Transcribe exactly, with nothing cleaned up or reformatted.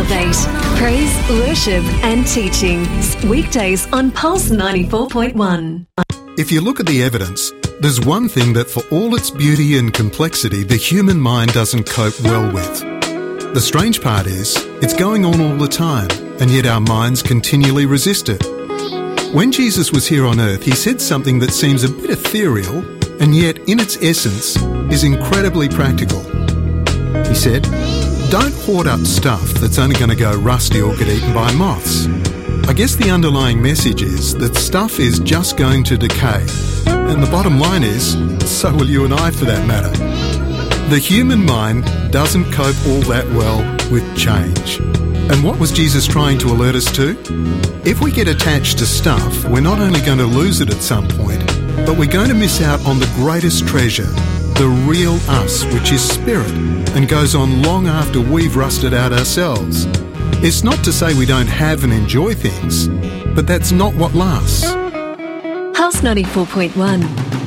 Elevate. Praise, worship and teaching. Weekdays on Pulse ninety-four point one. If you look at the evidence, there's one thing that for all its beauty and complexity, the human mind doesn't cope well with. The strange part is, it's going on all the time, and yet our minds continually resist it. When Jesus was here on earth, he said something that seems a bit ethereal, and yet in its essence is incredibly practical. He said, "Don't hoard up stuff that's only going to go rusty or get eaten by moths." I guess the underlying message is that stuff is just going to decay. And the bottom line is, so will you and I for that matter. The human mind doesn't cope all that well with change. And what was Jesus trying to alert us to? If we get attached to stuff, we're not only going to lose it at some point, but we're going to miss out on the greatest treasure, the real us, which is spirit, and goes on long after we've rusted out ourselves. It's not to say we don't have and enjoy things, but that's not what lasts. Pulse ninety-four point one.